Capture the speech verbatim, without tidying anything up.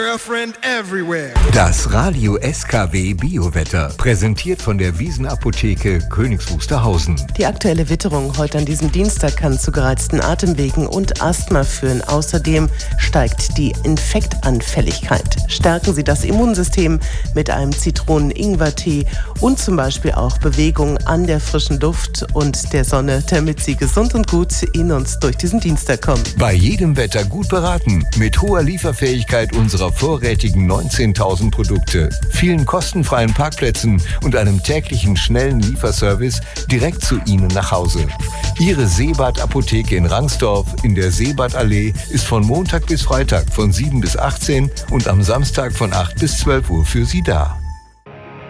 Girlfriend everywhere. Das Radio S K W Biowetter, präsentiert von der Wiesenapotheke Königs Wusterhausen. Die aktuelle Witterung heute an diesem Dienstag kann zu gereizten Atemwegen und Asthma führen. Außerdem steigt die Infektanfälligkeit. Stärken Sie das Immunsystem mit einem Zitronen-Ingwer-Tee und zum Beispiel auch Bewegung an der frischen Luft und der Sonne, damit Sie gesund und gut in uns durch diesen Dienstag kommen. Bei jedem Wetter gut beraten, mit hoher Lieferfähigkeit unserer vorrätigen neunzehntausend Produkte, vielen kostenfreien Parkplätzen und einem täglichen schnellen Lieferservice direkt zu Ihnen nach Hause. Ihre Seebad Apotheke in Rangsdorf in der Seebadallee ist von Montag bis Freitag von sieben bis achtzehn und am Samstag von acht bis zwölf Uhr für Sie da.